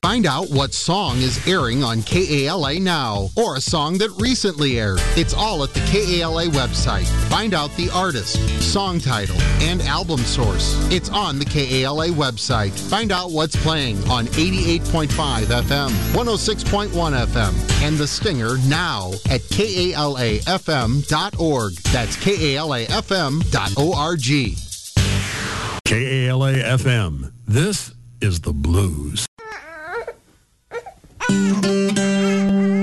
Find out what song is airing on KALA now, or a song that recently aired. It's all at the KALA website. Find out the artist, song title, and album source. It's on the KALA website. Find out what's playing on 88.5 FM, 106.1 FM, and The Stinger now at KALAFM.org. That's KALAFM.org. KALA-FM. This is the blues.